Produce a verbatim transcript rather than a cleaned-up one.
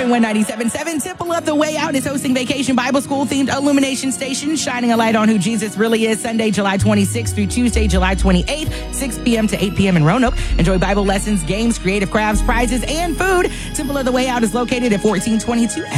one ninety-seven point seven. Temple of the Way Out is hosting Vacation Bible School themed Illumination Station, shining a light on who Jesus really is. Sunday, July twenty-sixth through Tuesday, July twenty-eighth, six p.m. to eight p.m. in Roanoke. Enjoy Bible lessons, games, creative crafts, prizes, and food. Temple of the Way Out is located at fourteen twenty-two